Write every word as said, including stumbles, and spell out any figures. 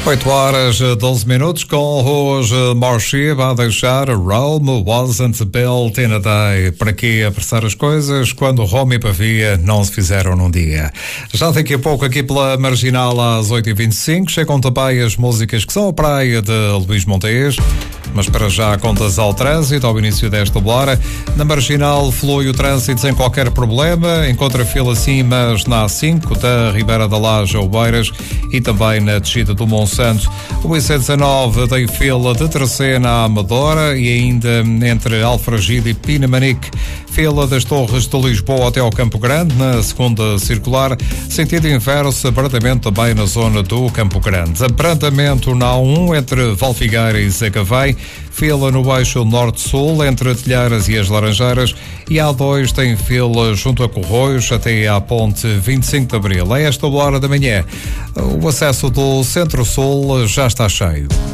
oito horas, doze minutos, com hoje Morsheb a deixar Rome wasn't built in a day. Para que apressar as coisas quando Roma e Pavia não se fizeram num dia? Já daqui a pouco, aqui pela Marginal, às oito e vinte e cinco, chegam também as músicas que são a praia de Luís Montes. Mas para já, contas ao trânsito, ao início desta hora. Na Marginal flui o trânsito sem qualquer problema. Encontra fila sim, mas na A cinco, da Ribeira da Laje ao Beiras, e também na descida do Monsanto. O I C dezenove tem fila de Terceira à Amadora e ainda entre Alfragide e Pinamanique. Fila das Torres de Lisboa até ao Campo Grande, na segunda circular, sentido inverso, abrandamento também na zona do Campo Grande. Abrandamento na A um, entre Valfigueira e Sacavém. Fila no eixo norte-sul, entre Telheiras e as Laranjeiras. E a A dois tem fila junto a Corroios até à ponte vinte e cinco de Abril. A esta hora da manhã, o acesso do Centro-Sul já está cheio.